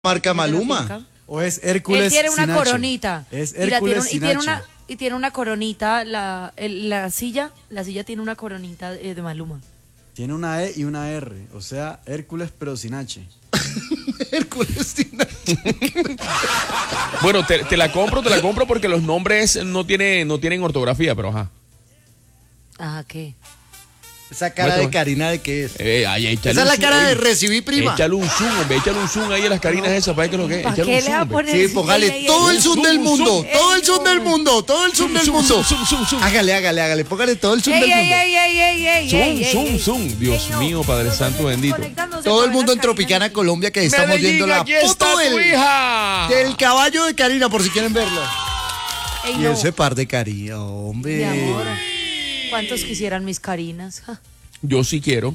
marca Maluma. ¿O es Hércules? Él tiene una sin H? coronita. Es Hércules sin H. Y tiene una coronita, la silla tiene una coronita de Maluma. Tiene una E y una R, o sea, Hércules pero sin H. Hércules sin H. Bueno, te la compro porque los nombres no tienen ortografía, pero ajá. Ajá, ¿qué? Esa cara de Karina, ¿de qué es? Esa es la cara de recibí, prima. Échale un zoom, hombre, échale un zoom ahí a las Carinas esas, para que lo que es. ¿Para qué le va a poner? Sí, póngale todo el zoom del mundo, todo el zoom del mundo, todo el zoom del mundo. Hágale, póngale todo el zoom del mundo. Zoom. Dios mío, Padre Santo bendito. Todo el mundo en Tropicana, Colombia, que ahí estamos viendo la foto del caballo de Karina, por si quieren verlo. Y ese par de Karina, hombre. Mi amor, ¿cuántos quisieran mis Karinas? Yo sí quiero.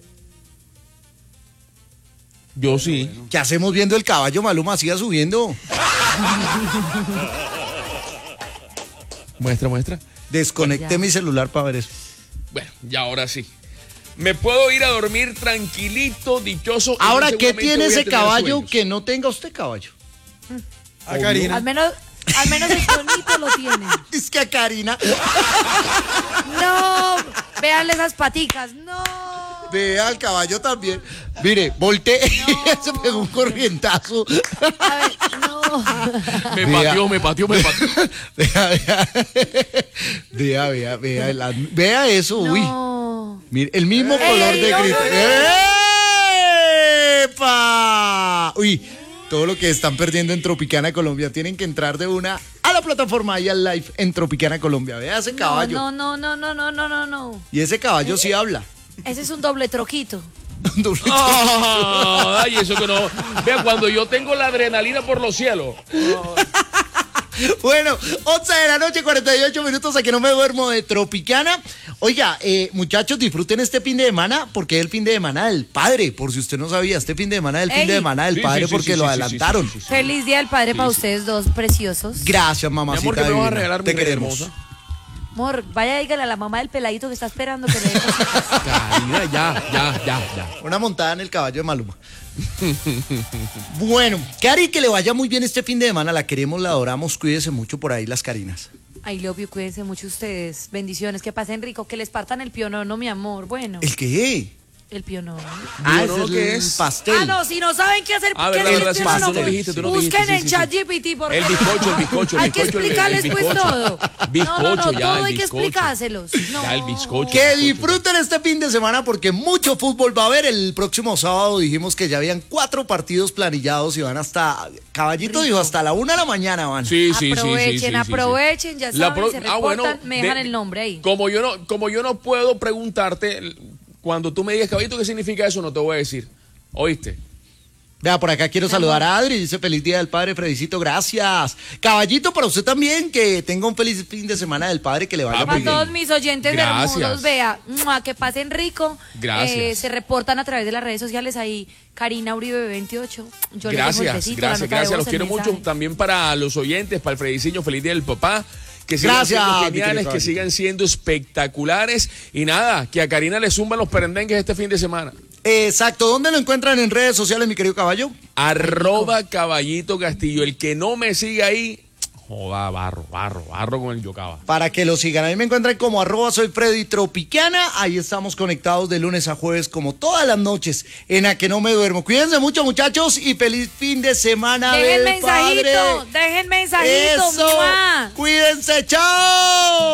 Yo sí. ¿Qué hacemos viendo el caballo Maluma? Siga subiendo. Muestra. Desconecté mi celular para ver eso. Bueno, ya ahora sí. Me puedo ir a dormir tranquilito, dichoso. Ahora, ¿qué tiene ese caballo que no tenga usted caballo? A Karina. Al menos el bonito lo tiene. Es que a Karina. No, véanle esas paticas, no. Vea al caballo también. Mire, volteé y se pegó un corrientazo. A ver, no. Me pateó. Vea eso, No. uy. Mire, el mismo color de grito. ¡Epa! Uy, todo lo que están perdiendo en Tropicana Colombia, tienen que entrar de una a la plataforma y al live en Tropicana Colombia. Vea ese caballo. No. Y ese caballo sí habla. Ese es un doble troquito. Ay, eso que no. Vea, cuando yo tengo la adrenalina por los cielos. Bueno, 11 de la noche, 48 minutos, aquí no me duermo de Tropicana. Oiga, muchachos, disfruten este fin de semana, porque es el fin de semana del padre, por si usted no sabía, este fin de semana es el fin de semana del padre, porque lo adelantaron. Feliz día del padre para ustedes dos preciosos. Gracias, mamacita. Mi amor, que me vas a divina. regalar, te mujer queremos. hermosa. Amor, vaya, dígale a la mamá del peladito que está esperando que le dé cositas. Karina, ya. Una montada en el caballo de Maluma. Bueno, Cari, que le vaya muy bien este fin de semana. La queremos, la adoramos. Cuídese mucho por ahí, las Carinas. I love you, cuídense mucho ustedes. Bendiciones, que pasen rico, que les partan el pionono, mi amor. Bueno, ¿El qué? el pionono. Ese ¿qué es es? pastel. Ah, no, si no saben qué hacer, ¿qué verdad, es sí, el pionono? tú no dijiste, Busquen sí, en sí. ChatGPT, por El favor. bizcocho. Hay que explicarles pues todo. Bizcocho, no, ya, todo el hay que bizcocho. explicárselos. No. Ya, el bizcocho. Que disfruten este fin de semana porque mucho fútbol va a haber. El próximo sábado dijimos que ya habían 4 partidos planillados y van hasta, Caballito dijo, hasta la 1 de la mañana van. Sí. Aprovechen, ya saben, se reportan, me dejan el nombre ahí. Como yo no puedo preguntarte, cuando tú me digas, caballito, ¿qué significa eso? No te voy a decir. ¿Oíste? Vea, por acá quiero saludar a Adri, dice feliz día del padre, Fredicito, gracias. Caballito, para usted también, que tenga un feliz fin de semana del padre, que le vaya muy Para bien. todos mis oyentes hermosos, vea, que pasen rico. Gracias. Se reportan a través de las redes sociales ahí, Karina Uribe 28. Yo les dejo el besito, la nota de Gracias. voz, Los el quiero mensaje. mucho. También para los oyentes, para el Frediciño, feliz día del papá. Que sigan Gracias, siendo mi geniales, querido que sigan siendo espectaculares. Y nada, que a Karina le zumban los perendengues este fin de semana. Exacto, ¿dónde lo encuentran en redes sociales, mi querido caballo? @Caballito Castillo. El que no me siga ahí, joda, barro con el yocaba. Para que lo sigan, ahí me encuentran como @soy Freddy Tropicana. Ahí estamos conectados de lunes a jueves, como todas las noches, en A Que No Me Duermo. Cuídense mucho, muchachos, y feliz fin de semana Dejen del padre. mensajito. Eso. ¡Mua! Cuídense, chao.